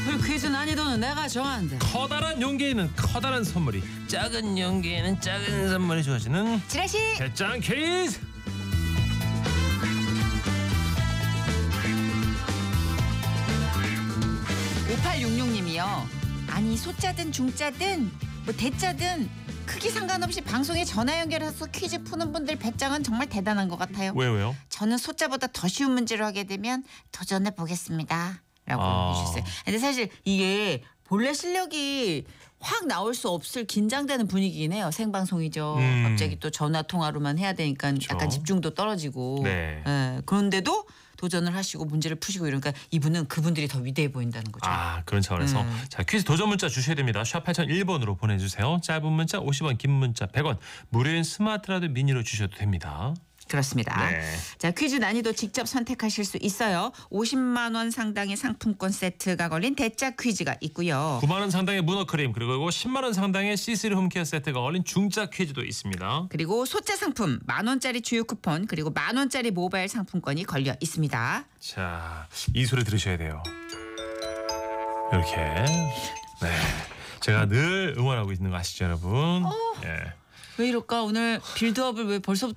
오늘 퀴즈 난이도는 내가 정한다. 커다란 용기에는 커다란 선물이, 작은 용기에는 작은 선물이 주어지는 지라시 배짱 퀴즈. 님이요. 아니 소자든 중자든 뭐 대자든 크기 상관없이 방송에 전화 연결해서 퀴즈 푸는 분들 배짱은 정말 대단한 것 같아요. 왜요? 저는 소자보다 더 쉬운 문제로 하게 되면 도전해 보겠습니다. 라고 해주셨어요. 근데 사실 이게 본래 실력이 확 나올 수 없을 긴장되는 분위기긴 해요. 생방송이죠. 갑자기 또 전화 통화로만 해야 되니까 그렇죠. 약간 집중도 떨어지고. 네. 예, 그런데도 도전을 하시고 문제를 푸시고 이러니까 이분은 그분들이 더 위대해 보인다는 거죠. 아, 그런 차원에서 자, 퀴즈 도전 문자 주셔야 됩니다. 샵 8001번으로 보내주세요. 짧은 문자 50원, 긴 문자 100원, 무료인 스마트 라디오 미니로 주셔도 됩니다. 그렇습니다. 네. 자, 퀴즈 난이도 직접 선택하실 수 있어요. 50만 원 상당의 상품권 세트가 걸린 대짜 퀴즈가 있고요. 9만 원 상당의 문어크림, 그리고 10만 원 상당의 C3 홈케어 세트가 걸린 중짜 퀴즈도 있습니다. 그리고 소짜 상품 10,000원짜리 주유 쿠폰 그리고 10,000원짜리 모바일 상품권이 걸려 있습니다. 자, 이 소리 들으셔야 돼요. 이렇게. 네. 제가 늘 응원하고 있는 거 아시죠, 여러분? 예. 왜 이럴까? 오늘 빌드업을 왜 벌써부터